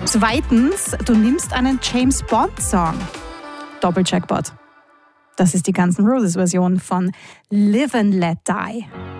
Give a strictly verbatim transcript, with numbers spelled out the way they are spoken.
Zweitens, du nimmst einen James-Bond-Song. Doppeljackpot. Das ist die Guns N' Roses Version von Live and Let Die.